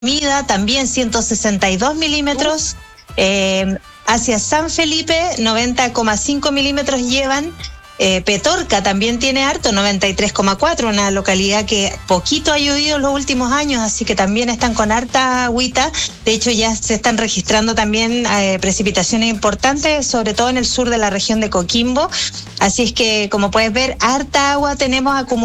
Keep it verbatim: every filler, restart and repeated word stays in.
Mida también ciento sesenta y dos milímetros. Eh, hacia San Felipe, noventa coma cinco milímetros llevan. Eh, Petorca también tiene harto, noventa y tres coma cuatro, una localidad que poquito ha llovido en los últimos años, así que también están con harta agüita. De hecho, ya se están registrando también eh, precipitaciones importantes, sobre todo en el sur de la región de Coquimbo. Así es que, como puedes ver, harta agua tenemos acumulada